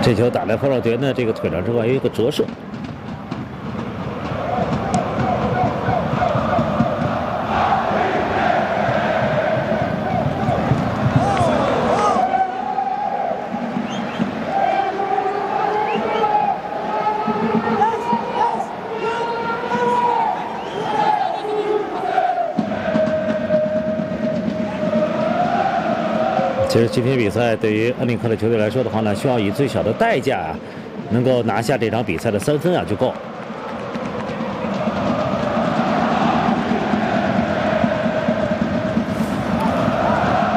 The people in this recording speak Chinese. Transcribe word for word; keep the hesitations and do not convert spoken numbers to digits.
这球打在冯绍杰呢这个腿上之后，有一个折射。 其实今天比赛对于恩里克的球队来说的话呢，需要以最小的代价啊，能够拿下这场比赛的三分啊就够。